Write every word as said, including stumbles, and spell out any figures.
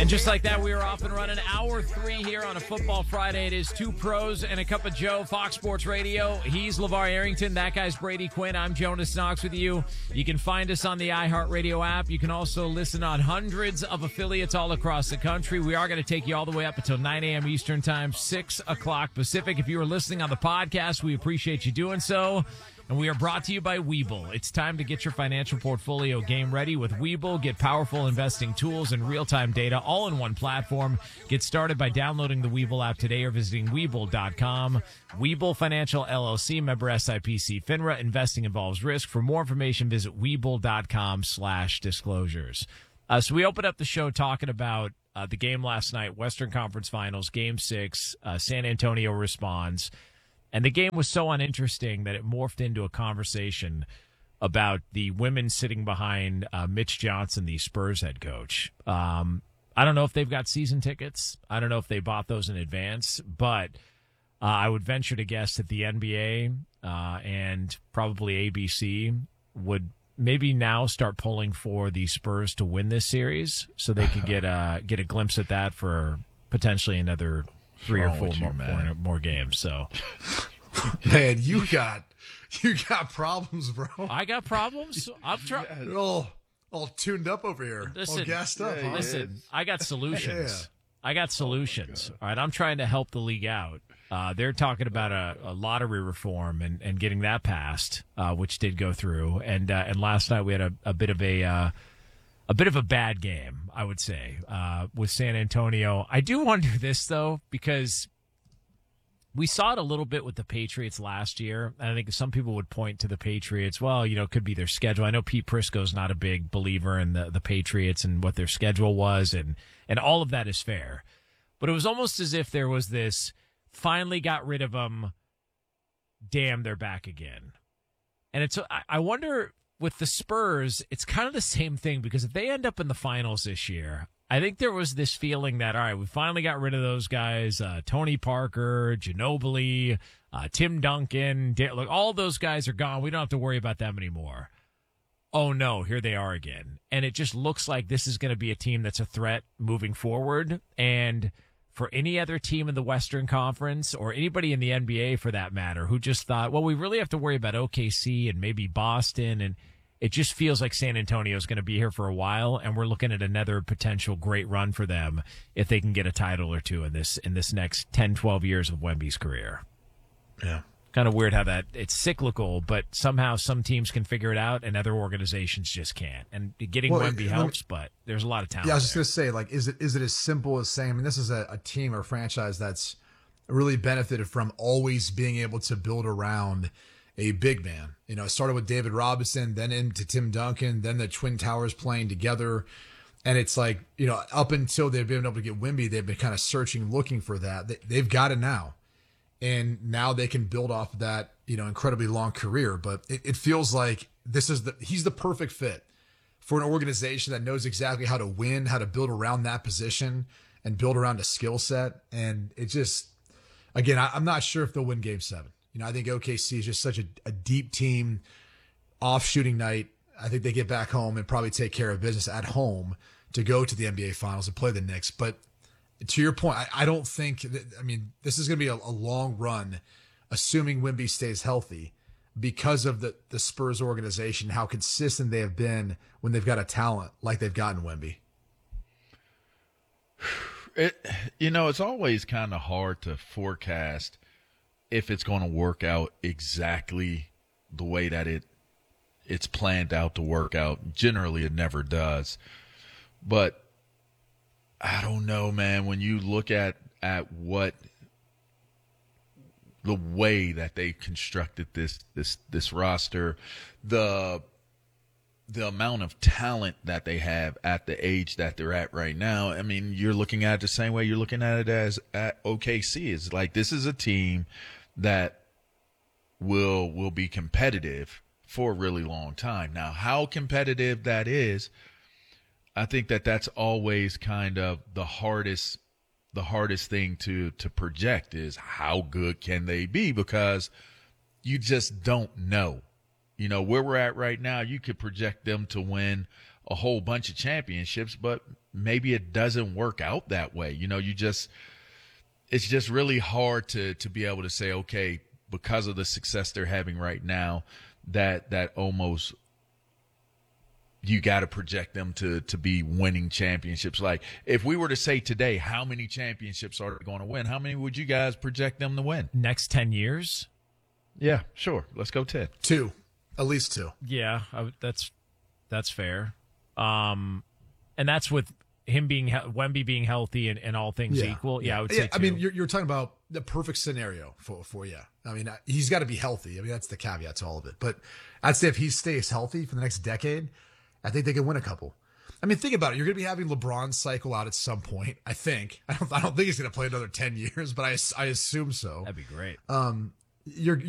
And just like that, we are off and running. Hour three here on a Football Friday. It is Two Pros and a Cup of Joe, Fox Sports Radio. He's LeVar Arrington. That guy's Brady Quinn. I'm Jonas Knox with you. You can find us on the iHeartRadio app. You can also listen on hundreds of affiliates all across the country. We are going to take you all the way up until nine a.m. Eastern Time, six o'clock Pacific. If you are listening on the podcast, we appreciate you doing so. And we are brought to you by Webull. It's time to get your financial portfolio game ready with Webull. Get powerful investing tools and real-time data all in one platform. Get started by downloading the Webull app today or visiting Webull dot com. Webull Financial L L C, member S I P C FINRA. Investing involves risk. For more information, visit Webull dot com slash disclosures. Uh, so we opened up the show talking about uh, the game last night, Western Conference Finals, Game six. Uh, San Antonio responds. And the game was so uninteresting that it morphed into a conversation about the women sitting behind uh, Mitch Johnson, the Spurs head coach. Um, I don't know if they've got season tickets. I don't know if they bought those in advance. But uh, I would venture to guess that the N B A uh, and probably A B C would maybe now start pulling for the Spurs to win this series so they could get, uh, get a glimpse at that for potentially another three or four more, more, more games. So, man, you got you got problems, bro. I got problems. I'm trying. You're all all tuned up over here, listen, all gassed up. Yeah, huh? Listen, I got solutions. Yeah. I got solutions. All right, I'm trying to help the league out. Uh, they're talking about a, a lottery reform and, and getting that passed, uh, which did go through. And uh, and last night we had a, a bit of a. Uh, A bit of a bad game, I would say, uh, with San Antonio. I do wonder this, though, because we saw it a little bit with the Patriots last year. And I think some people would point to the Patriots. Well, you know, it could be their schedule. I know Pete Prisco's not a big believer in the, the Patriots and what their schedule was, and, and all of that is fair. But it was almost as if there was this, finally got rid of them, damn, they're back again. And it's I, I wonder... With the Spurs, it's kind of the same thing, because if they end up in the finals this year, I think there was this feeling that, all right, we finally got rid of those guys, uh, Tony Parker, Ginobili, uh, Tim Duncan, look, all those guys are gone. We don't have to worry about them anymore. Oh, no, here they are again. And it just looks like this is going to be a team that's a threat moving forward. And for any other team in the Western Conference, or anybody in the N B A for that matter, who just thought, well, we really have to worry about O K C and maybe Boston, and it just feels like San Antonio is going to be here for a while, and we're looking at another potential great run for them if they can get a title or two in this in this next ten, twelve years of Wemby's career. Yeah. Kind of weird how that it's cyclical, but somehow some teams can figure it out and other organizations just can't. And getting well, Wemby helps, me, but there's a lot of talent. Yeah, I was just there. going to say, like, is it is it as simple as saying, I mean, this is a, a team or franchise that's really benefited from always being able to build around a big man. You know, it started with David Robinson, then into Tim Duncan, then the Twin Towers playing together. And it's like, you know, up until they've been able to get Wemby, they've been kind of searching, looking for that. They, they've got it now. And now they can build off of that, you know, incredibly long career. But it, it feels like this is the, he's the perfect fit for an organization that knows exactly how to win, how to build around that position and build around a skill set. And it just, again, I, I'm not sure if they'll win game seven. You know, I think O K C is just such a, a deep team, off shooting night. I think they get back home and probably take care of business at home to go to the N B A Finals and play the Knicks. But to your point, I, I don't think that, I mean, this is going to be a, a long run, assuming Wemby stays healthy, because of the, the Spurs organization, how consistent they have been when they've got a talent like they've gotten Wemby. It, you know, it's always kind of hard to forecast if it's going to work out exactly the way that it it's planned out to work out. Generally, it never does. But I don't know, man. When you look at, at what the way that they constructed this this this roster, the the amount of talent that they have at the age that they're at right now, I mean, you're looking at it the same way you're looking at it as at O K C. It's like, this is a team that will will be competitive for a really long time. Now, how competitive that is, I think that that's always kind of the hardest the hardest thing to to project, is how good can they be, because you just don't know. You know, where we're at right now, you could project them to win a whole bunch of championships, but maybe it doesn't work out that way. You know, you just, it's just really hard to, to be able to say, okay, because of the success they're having right now, that, that almost, you got to project them to, to be winning championships. Like if we were to say today, how many championships are they going to win? How many would you guys project them to win? Next ten years? Yeah, sure. Let's go ten. Two, at least two. Yeah, I, that's, that's fair. Um, and that's with him being Wemby being healthy and, and all things yeah. equal. Yeah, I would yeah, say. I two. mean, you're you're talking about the perfect scenario for for yeah. I mean, he's got to be healthy. I mean, that's the caveat to all of it. But I'd say if he stays healthy for the next decade, I think they can win a couple. I mean, think about it. You're going to be having LeBron cycle out at some point. I think. I don't. I don't think he's going to play another ten years, but I I assume so. That'd be great. Um, you're